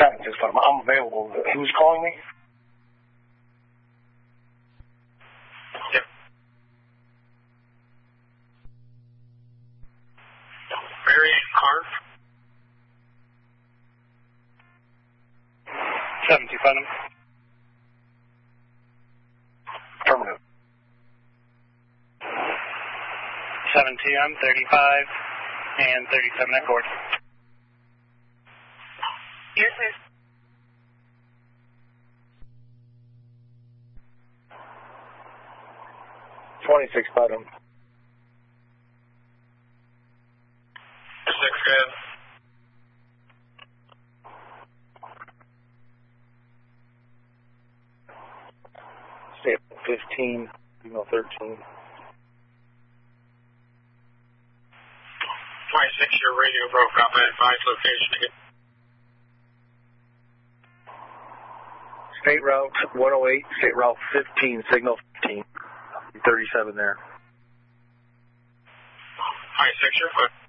Traffic 6 5. I'm available. Who's calling me? Yep. Marion Carp. 725. Affirmative. 7-2, I'm 35 and 37 at court. Yes, sir. $26 bottom. 6 good. Stay at 15, email 13. 26, your radio broke up. I advise location again. State route 108, state route 15, signal 15. 37 there. 26, you're good.